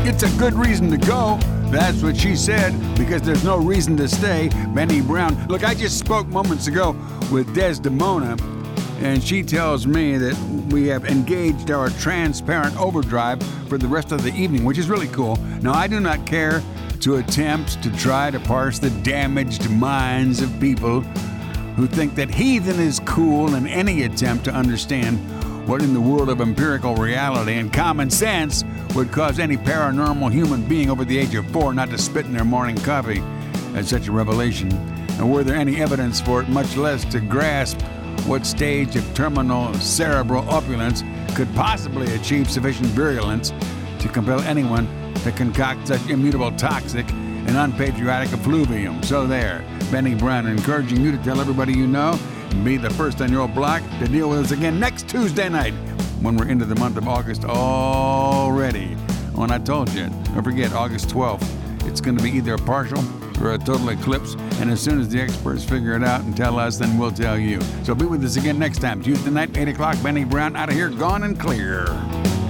It's a good reason to go. That's what she said, because there's no reason to stay. Benny Brown. Look, I just spoke moments ago with Desdemona, and she tells me that we have engaged our transparent overdrive for the rest of the evening, which is really cool. Now, I do not care to attempt to try to parse the damaged minds of people who think that heathen is cool in any attempt to understand what in the world of empirical reality and common sense would cause any paranormal human being over the age of 4 not to spit in their morning coffee at such a revelation. And were there any evidence for it, much less to grasp what stage of terminal cerebral opulence could possibly achieve sufficient virulence to compel anyone to concoct such immutable toxic and unpatriotic effluvium. So there, Benny Brown encouraging you to tell everybody you know and be the first on your block to deal with us again next Tuesday night when we're into the month of August already. When I told you, don't forget August 12th, it's going to be either a partial or a total eclipse, and as soon as the experts figure it out and tell us, then we'll tell you. So be with us again next time, Tuesday night, 8 o'clock, Benny Brown out of here, gone and clear.